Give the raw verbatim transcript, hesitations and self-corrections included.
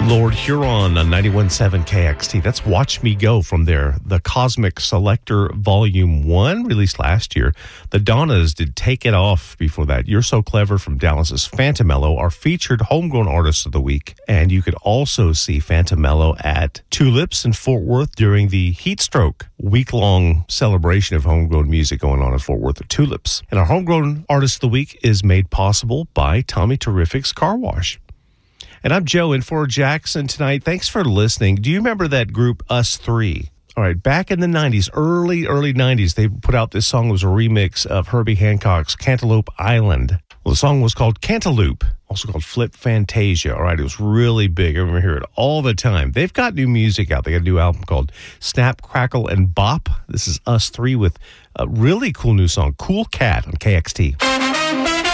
Lord Huron on ninety-one point seven K X T. That's Watch Me Go from their The Cosmic Selector Volume one, released last year. The Donnas did Take It Off before that. You're So Clever from Dallas's Fantamello, our featured homegrown artist of the week. And you could also see Fantamello at Tulips in Fort Worth during the Heatstroke week-long celebration of homegrown music going on in Fort Worth at Tulips. And our homegrown artist of the week is made possible by Tommy Terrific's Car Wash. And I'm Joe in for Jackson tonight. Thanks for listening. Do you remember that group Us Three? All right, back in the nineties, early, early nineties, they put out this song. It was a remix of Herbie Hancock's Cantaloupe Island. Well, the song was called Cantaloupe, also called Flip Fantasia. All right, it was really big. I remember hearing it all the time. They've got new music out. They got a new album called Snap, Crackle, and Bop. This is Us Three with a really cool new song, Cool Cat on K X T.